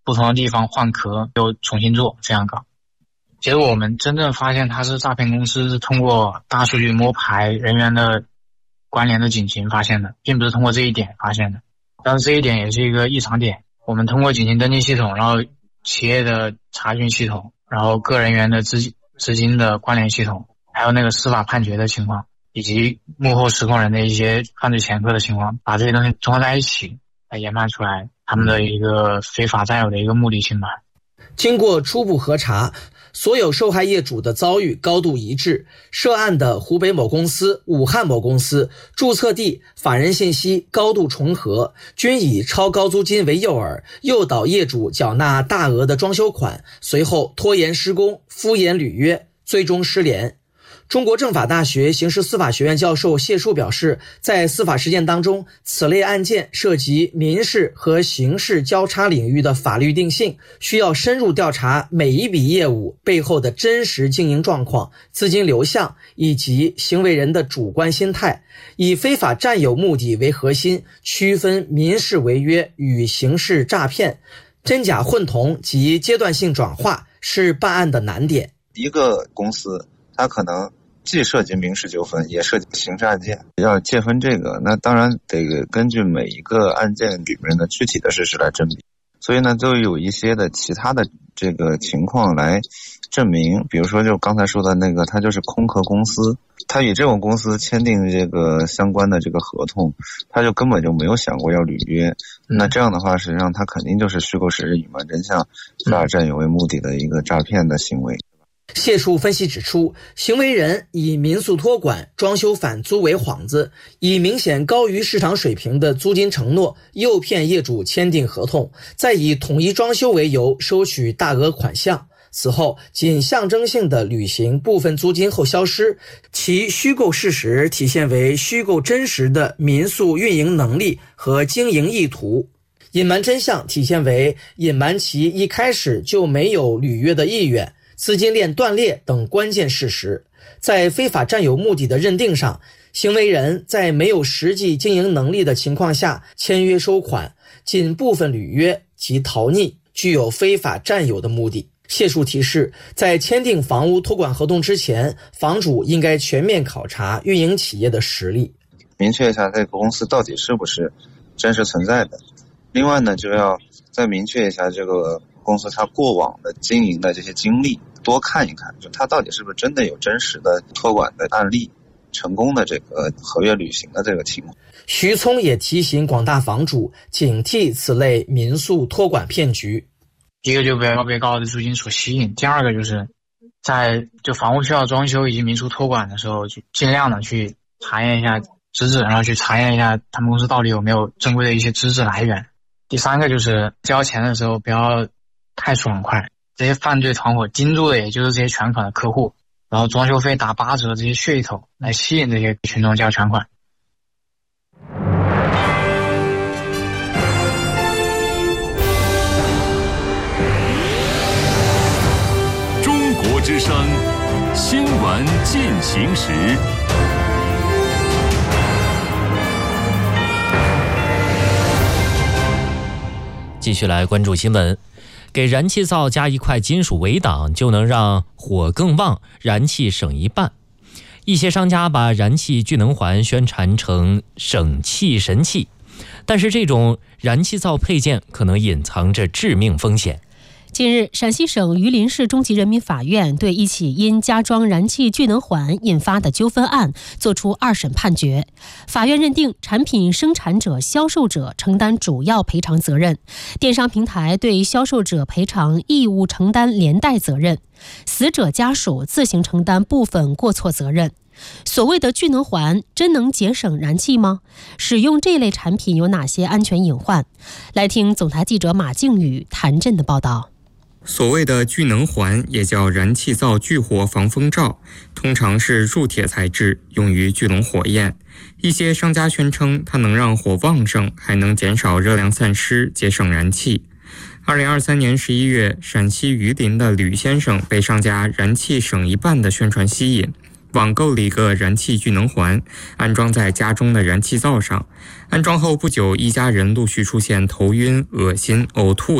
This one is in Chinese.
不同的地方换壳又重新做，这样搞。结果我们真正发现它是诈骗公司是通过大数据摸排人员的关联的警情发现的，并不是通过这一点发现的。但是这一点也是一个异常点，我们通过警情登记系统，然后企业的查询系统，然后个人员的资金的关联系统，还有那个司法判决的情况，以及幕后实控人的一些犯罪前科的情况，把这些东西综合在一起来研判出来他们的一个非法占有的一个目的清盘。 经过初步核查，所有受害业主的遭遇高度一致，涉案的湖北某公司、武汉某公司注册地、法人信息高度重合，均以超高租金为诱饵，诱导业主缴纳大额的装修款，随后拖延施工、敷衍履约，最终失联。中国政法大学刑事司法学院教授谢树表示，在司法实践当中，此类案件涉及民事和刑事交叉领域的法律定性，需要深入调查每一笔业务背后的真实经营状况、资金流向以及行为人的主观心态，以非法占有目的为核心，区分民事违约与刑事诈骗，真假混同及阶段性转化是办案的难点。 一个公司它可能既涉及民事纠纷，也涉及刑事案件，要界分这个，那当然得根据每一个案件里面的具体的事实来甄别。所以呢，就有一些的其他的这个情况来证明，比如说就刚才说的那个，他就是空壳公司，他与这种公司签订这个相关的这个合同，他就根本就没有想过要履约。那这样的话，实际上他肯定就是虚构事实、隐瞒真相、非法占有为目的的一个诈骗的行为。 谢树分析指出，行为人以民宿托管、装修返租为幌子，以明显高于市场水平的租金承诺诱骗业主签订合同，再以统一装修为由收取大额款项，此后仅象征性的履行部分租金后消失，其虚构事实体现为虚构真实的民宿运营能力和经营意图，隐瞒真相体现为隐瞒其一开始就没有履约的意愿、资金链断裂等关键事实。在非法占有目的的认定上，行为人在没有实际经营能力的情况下签约收款，仅部分履约及逃匿，具有非法占有的目的。谢树提示，在签订房屋托管合同之前，房主应该全面考察运营企业的实力， 明确一下这个公司到底是不是真实存在的。另外呢，就要再明确一下这个公司它过往的经营的这些经历，多看一看，就它到底是不是真的有真实的托管的案例，成功的这个合约履行的这个情况。 徐聪也提醒广大房主警惕此类民宿托管骗局。 一个就不要被高额的租金所吸引，第二个就是在就房屋需要装修以及民宿托管的时候，就尽量的去查验一下资质，然后去查验一下他们公司到底有没有正规的一些资质来源。第三个就是交钱的时候不要太爽快，这些犯罪团伙盯住的也就是这些全款的客户，然后装修费打8折这些噱头来吸引这些群众交全款。 中国之声新闻进行时。 继续来关注新闻。给燃气灶加一块金属围挡，就能让火更旺，燃气省一半。一些商家把燃气聚能环宣传成省气神器，但是这种燃气灶配件可能隐藏着致命风险。 近日，陕西省榆林市中级人民法院对一起因加装燃气聚能环引发的纠纷案作出2审判决。法院认定，产品生产者、销售者承担主要赔偿责任，电商平台对销售者赔偿义务承担连带责任，死者家属自行承担部分过错责任。所谓的聚能环真能节省燃气吗？使用这类产品有哪些安全隐患？来听总台记者马静宇、谭震的报道。 所谓的聚能环也叫燃气灶聚火防风罩，通常是铸铁材质，用于聚拢火焰。一些商家宣称它能让火旺盛，还能减少热量散失，节省燃气。2023年11月，陕西榆林的吕先生被商家燃气省一半的宣传吸引，网购了一个燃气聚能环，安装在家中的燃气灶上。安装后不久，一家人陆续出现头晕、恶心、呕吐